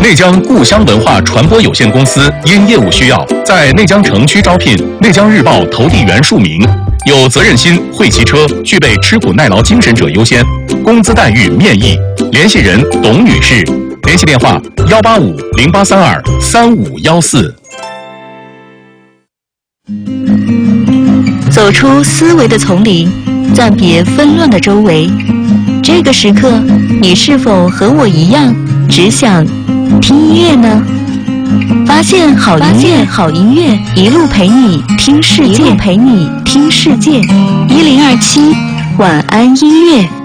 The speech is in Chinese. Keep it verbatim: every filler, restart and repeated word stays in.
内江故乡文化传播有限公司因业务需要，在内江城区招聘内江日报投递员数名，有责任心、会骑车、具备吃苦耐劳精神者优先，工资待遇面议。联系人董女士，联系电话幺八五零八三二三五幺四。 走出思维的丛林，暂别纷乱的周围。这个时刻，你是否和我一样，只想听音乐呢？发现好音乐，好音乐，一路陪你听世界，一路陪你听世界。一零二七晚安音乐。